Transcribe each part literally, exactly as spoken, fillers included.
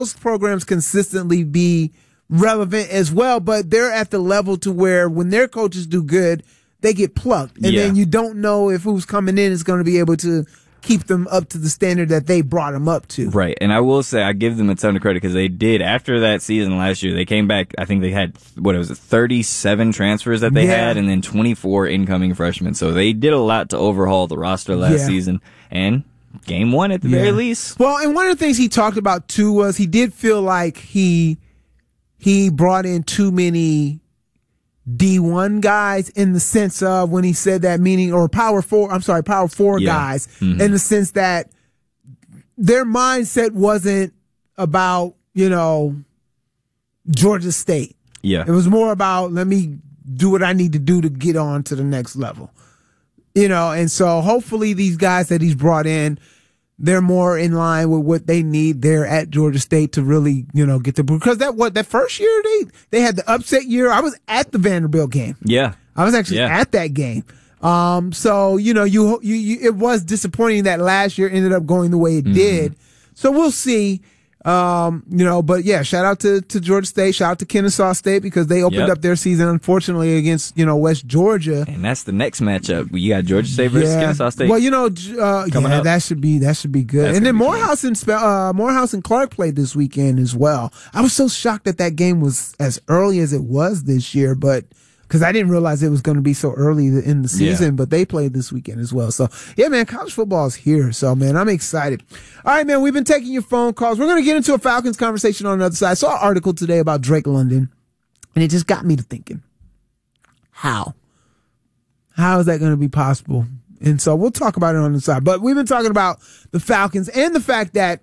those programs consistently be relevant as well, but they're at the level to where when their coaches do good, they get plucked. And yeah. then you don't know if who's coming in is going to be able to keep them up to the standard that they brought them up to. Right. And I will say I give them a ton of credit because they did. After that season last year, they came back. I think they had, what was it, thirty-seven transfers that they yeah. had and then twenty-four incoming freshmen. So they did a lot to overhaul the roster last yeah. season. And game one at the yeah. very least. Well, and one of the things he talked about too was he did feel like he he brought in too many D one guys in the sense of when he said that, meaning, or power four, I'm sorry, power four yeah. guys mm-hmm. in the sense that their mindset wasn't about, you know, Georgia State. Yeah. It was more about, let me do what I need to do to get on to the next level. You know, and so hopefully these guys that he's brought in, they're more in line with what they need there at Georgia State to really, you know, get the, because that, what, that first year they, they had the upset year. I was at the Vanderbilt game. Yeah. I was actually yeah. at that game. Um, so, you know, you, you, you, it was disappointing that last year ended up going the way it mm-hmm. did. So we'll see. Um, you know, but yeah, shout out to, to Georgia State, shout out to Kennesaw State because they opened yep. up their season, unfortunately, against, you know, West Georgia. And that's the next matchup. You got Georgia State versus yeah. Kennesaw State. Well, you know, uh, yeah, up. that should be, that should be good. That's and then Morehouse and, uh, Morehouse and Clark played this weekend as well. I was so shocked that that game was as early as it was this year, but, because I didn't realize it was going to be so early in the season, yeah. but they played this weekend as well. So, yeah, man, college football is here. So, man, I'm excited. All right, man, we've been taking your phone calls. We're going to get into a Falcons conversation on the other side. I saw an article today about Drake London, and it just got me to thinking, how? How is that going to be possible? And so we'll talk about it on the side. But we've been talking about the Falcons and the fact that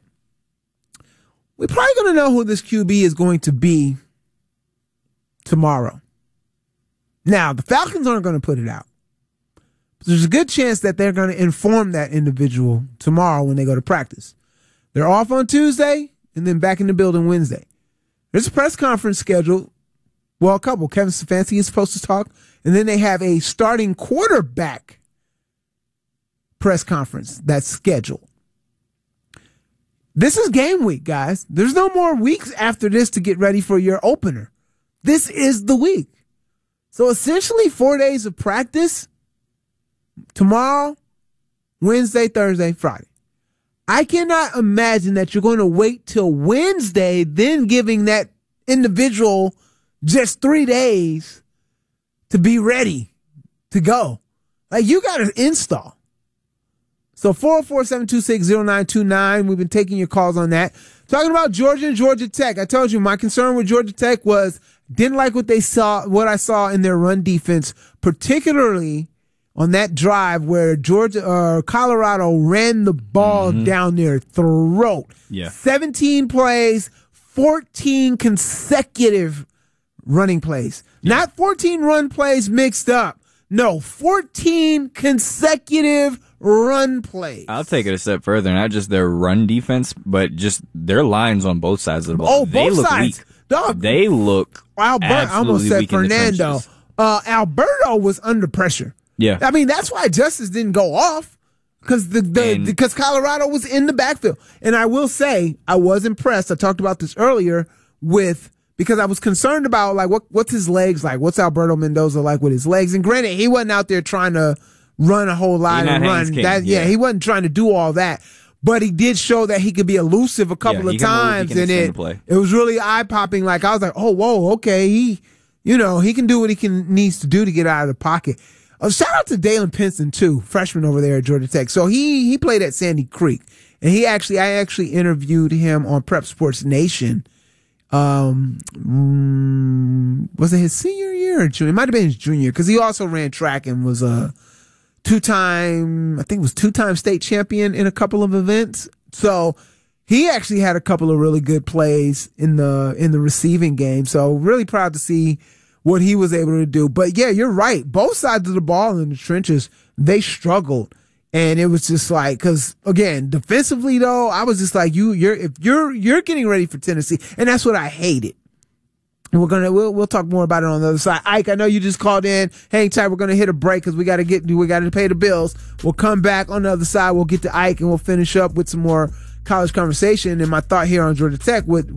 we're probably going to know who this Q B is going to be tomorrow. Now, the Falcons aren't going to put it out. There's a good chance that they're going to inform that individual tomorrow when they go to practice. They're off on Tuesday and then back in the building Wednesday. There's a press conference scheduled. Well, a couple. Kevin Stefanski is supposed to talk. And then they have a starting quarterback press conference that's scheduled. This is game week, guys. There's no more weeks after this to get ready for your opener. This is the week. So essentially four days of practice tomorrow, Wednesday, Thursday, Friday. I cannot imagine that you're going to wait till Wednesday, then giving that individual just three days to be ready to go. Like, you got to install. So four oh four, seven two six, oh nine two nine. We've been taking your calls on that. Talking about Georgia and Georgia Tech. I told you my concern with Georgia Tech was didn't like what they saw, what I saw in their run defense, particularly on that drive where Georgia or uh, Colorado ran the ball mm-hmm. down their throat. Yeah. seventeen plays, fourteen consecutive running plays. Yeah. Not fourteen run plays mixed up. No, fourteen consecutive run plays. I'll take it a step further, not just their run defense, but just their lines on both sides of the ball. Oh, they both look sides. Weak. Dog. They look Albert, I almost said Fernando. Uh, Alberto was under pressure. Yeah. I mean, that's why Justice didn't go off, because the, the because Colorado was in the backfield. And I will say, I was impressed. I talked about this earlier with, because I was concerned about, like, what what's his legs like? What's Alberto Mendoza like with his legs? And granted, he wasn't out there trying to run a whole lot and run. That, yeah. yeah, he wasn't trying to do all that. But he did show that he could be elusive a couple yeah, of times, move, and it it was really eye popping. Like, I was like, oh, whoa, okay, he, you know, he can do what he can needs to do to get out of the pocket. Uh, shout out to Dalen Pinson too, freshman over there at Georgia Tech. So he he played at Sandy Creek, and he actually I actually interviewed him on Prep Sports Nation. Um, mm, was it his senior year or junior? It might have been his junior, because he also ran track and was a two-time, I think it was two-time state champion in a couple of events. So he actually had a couple of really good plays in the in the receiving game. So really proud to see what he was able to do. But yeah, you're right. Both sides of the ball in the trenches, they struggled. And it was just like, because again, defensively though, I was just like, you, you're, if you're, you're getting ready for Tennessee, and that's what I hated. And we're gonna, we'll, we'll talk more about it on the other side. Ike, I know you just called in. Hang tight, we're gonna hit a break because we gotta get, we gotta pay the bills. We'll come back on the other side. We'll get to Ike and we'll finish up with some more college conversation and my thought here on Georgia Tech with